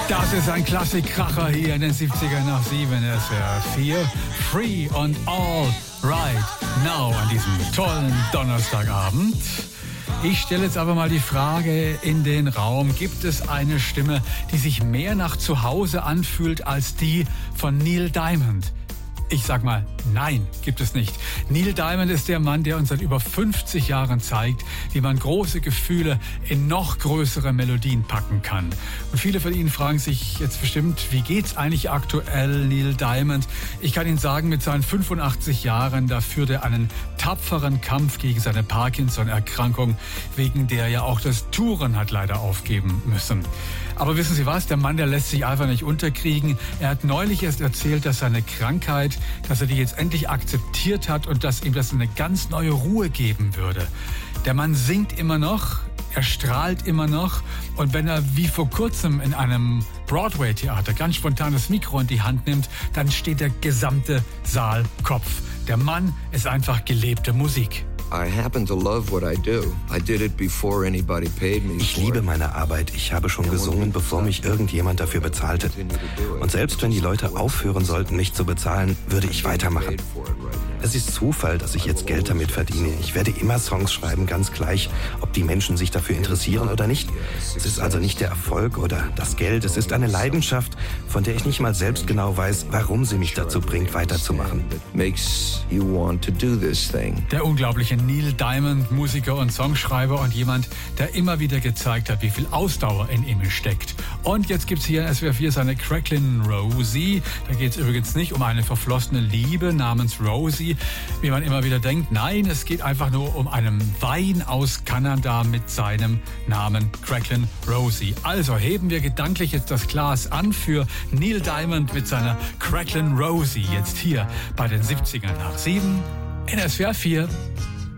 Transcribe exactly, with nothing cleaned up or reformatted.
Das ist ein Klassikkracher hier in den siebzigern nach sieben. S W R vier. Free and All Right Now an diesem tollen Donnerstagabend. Ich stelle jetzt aber mal die Frage in den Raum. Gibt es eine Stimme, die sich mehr nach Zuhause anfühlt als die von Neil Diamond? Ich sag mal, nein, gibt es nicht. Neil Diamond ist der Mann, der uns seit über fünfzig Jahren zeigt, wie man große Gefühle in noch größere Melodien packen kann. Und viele von Ihnen fragen sich jetzt bestimmt, wie geht's eigentlich aktuell Neil Diamond? Ich kann Ihnen sagen, mit seinen fünfundachtzig Jahren, da führt er einen tapferen Kampf gegen seine Parkinson-Erkrankung, wegen der ja auch das Touren hat leider aufgeben müssen. Aber wissen Sie was? Der Mann, der lässt sich einfach nicht unterkriegen. Er hat neulich erst erzählt, dass seine Krankheit, dass er die jetzt endlich akzeptiert hat und dass ihm das eine ganz neue Ruhe geben würde. Der Mann singt immer noch, er strahlt immer noch und wenn er wie vor kurzem in einem Broadway-Theater ganz spontan das Mikro in die Hand nimmt, dann steht der gesamte Saal Kopf. Der Mann ist einfach gelebte Musik. Ich liebe meine Arbeit. Ich habe schon gesungen, bevor mich irgendjemand dafür bezahlte. Und selbst wenn die Leute aufhören sollten, mich zu bezahlen, würde ich weitermachen. Es ist Zufall, dass ich jetzt Geld damit verdiene. Ich werde immer Songs schreiben, ganz gleich, ob die Menschen sich dafür interessieren oder nicht. Es ist also nicht der Erfolg oder das Geld. Es ist eine Leidenschaft, von der ich nicht mal selbst genau weiß, warum sie mich dazu bringt, weiterzumachen. Der unglaubliche Neil Diamond, Musiker und Songschreiber und jemand, der immer wieder gezeigt hat, wie viel Ausdauer in ihm steckt. Und jetzt gibt's hier in S W R vier seine Cracklin' Rosie. Da geht's übrigens nicht um eine verflossene Liebe namens Rosie, wie man immer wieder denkt. Nein, es geht einfach nur um einen Wein aus Kanada mit seinem Namen Cracklin' Rosie. Also heben wir gedanklich jetzt das Glas an für Neil Diamond mit seiner Cracklin' Rosie. Jetzt hier bei den siebzigern nach sieben in S W R vier.